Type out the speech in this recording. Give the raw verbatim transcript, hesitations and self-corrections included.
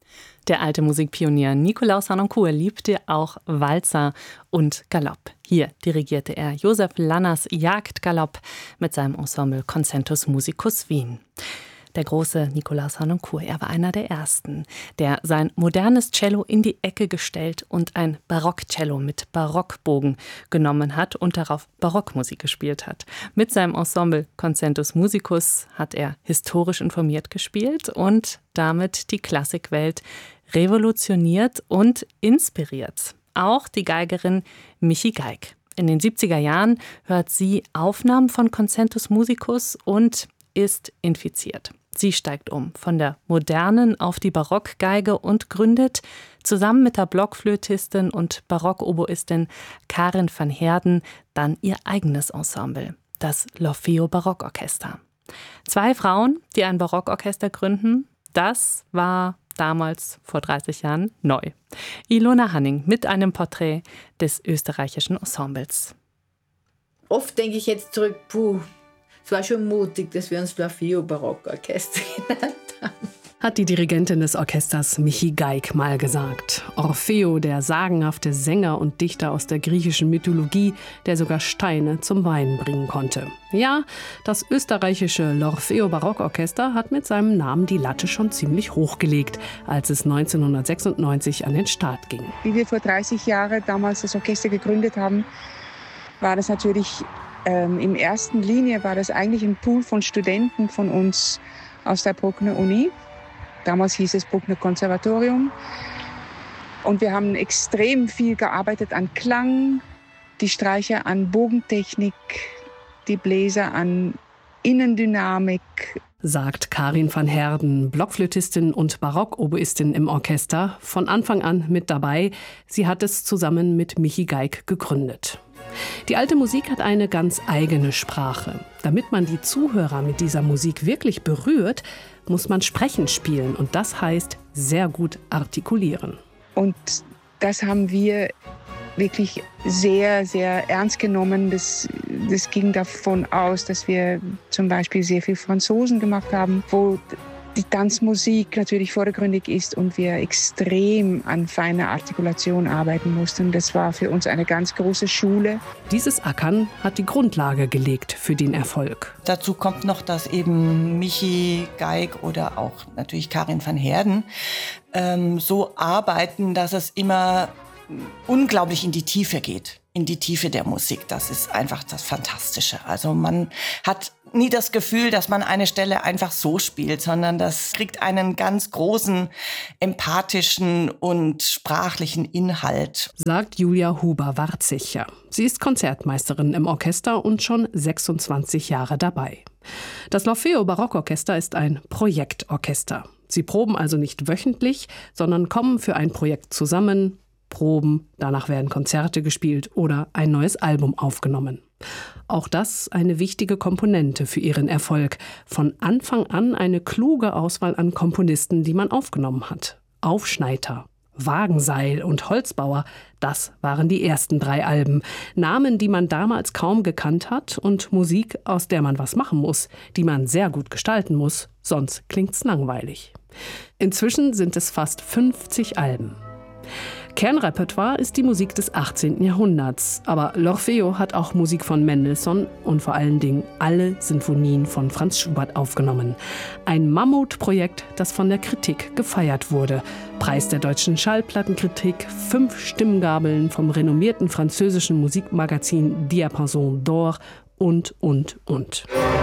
Der alte Musikpionier Nikolaus Harnoncourt liebte auch Walzer und Galopp. Hier dirigierte er Josef Lanners Jagdgalopp mit seinem Ensemble Concentus Musicus Wien. Der große Nikolaus Harnoncourt, er war einer der Ersten, der sein modernes Cello in die Ecke gestellt und ein Barockcello mit Barockbogen genommen hat und darauf Barockmusik gespielt hat. Mit seinem Ensemble Concentus Musicus hat er historisch informiert gespielt und damit die Klassikwelt revolutioniert und inspiriert. Auch die Geigerin Michi Geig. In den siebziger Jahren hört sie Aufnahmen von Concentus Musicus und ist infiziert. Sie steigt um von der modernen auf die Barockgeige und gründet zusammen mit der Blockflötistin und Barockoboistin Karin van Heerden dann ihr eigenes Ensemble, das L'Orfeo Barockorchester. Zwei Frauen, die ein Barockorchester gründen, das war damals vor dreißig Jahren neu. Ilona Hanning mit einem Porträt des österreichischen Ensembles. Oft denke ich jetzt zurück, puh, es war schon mutig, dass wir uns L'Orfeo Barockorchester genannt haben. Hat die Dirigentin des Orchesters Michi Geig mal gesagt. Orfeo, der sagenhafte Sänger und Dichter aus der griechischen Mythologie, der sogar Steine zum Weinen bringen konnte. Ja, das österreichische L'Orfeo Barockorchester hat mit seinem Namen die Latte schon ziemlich hochgelegt, als es neunzehnhundertsechsundneunzig an den Start ging. Wie wir vor dreißig Jahren damals das Orchester gegründet haben, war das natürlich ähm, in erster Linie war das eigentlich ein Pool von Studenten von uns aus der Bruckner Uni. Damals hieß es Bruckner Konservatorium. Und wir haben extrem viel gearbeitet an Klang, die Streicher an Bogentechnik, die Bläser an Innendynamik. Sagt Karin van Heerden, Blockflötistin und Barockoboistin im Orchester, von Anfang an mit dabei. Sie hat es zusammen mit Michi Geig gegründet. Die alte Musik hat eine ganz eigene Sprache. Damit man die Zuhörer mit dieser Musik wirklich berührt, muss man sprechend spielen und das heißt sehr gut artikulieren. Und das haben wir wirklich sehr, sehr ernst genommen. Das, das ging davon aus, dass wir zum Beispiel sehr viel Franzosen gemacht haben, wo die Tanzmusik natürlich vordergründig ist und wir extrem an feiner Artikulation arbeiten mussten. Das war für uns eine ganz große Schule. Dieses Ackern hat die Grundlage gelegt für den Erfolg. Dazu kommt noch, dass eben Michi Geig oder auch natürlich Karin van Heerden ähm, so arbeiten, dass es immer unglaublich in die Tiefe geht, in die Tiefe der Musik. Das ist einfach das Fantastische. Also man hat nie das Gefühl, dass man eine Stelle einfach so spielt, sondern das kriegt einen ganz großen, empathischen und sprachlichen Inhalt. Sagt Julia Huber-Warzicher. Sie ist Konzertmeisterin im Orchester und schon sechsundzwanzig Jahre dabei. Das L'Orfeo Barockorchester ist ein Projektorchester. Sie proben also nicht wöchentlich, sondern kommen für ein Projekt zusammen, proben, danach werden Konzerte gespielt oder ein neues Album aufgenommen. Auch das eine wichtige Komponente für ihren Erfolg. Von Anfang an eine kluge Auswahl an Komponisten, die man aufgenommen hat. Aufschneider, Wagenseil und Holzbauer, das waren die ersten drei Alben. Namen, die man damals kaum gekannt hat und Musik, aus der man was machen muss, die man sehr gut gestalten muss, sonst klingt's langweilig. Inzwischen sind es fast fünfzig Alben. Kernrepertoire ist die Musik des achtzehnten Jahrhunderts. Aber L'Orfeo hat auch Musik von Mendelssohn und vor allen Dingen alle Sinfonien von Franz Schubert aufgenommen. Ein Mammutprojekt, das von der Kritik gefeiert wurde. Preis der deutschen Schallplattenkritik, fünf Stimmgabeln vom renommierten französischen Musikmagazin Diapason d'Or und, und, und.